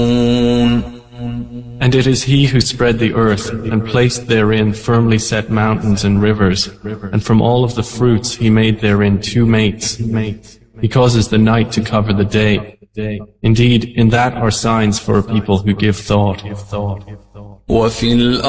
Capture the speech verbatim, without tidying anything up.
And it is He who spread the earth and placed therein firmly set mountains and rivers, and from all of the fruits He made therein two mates. He causes the night to cover the day. Indeed, in that are signs for a people who give thought.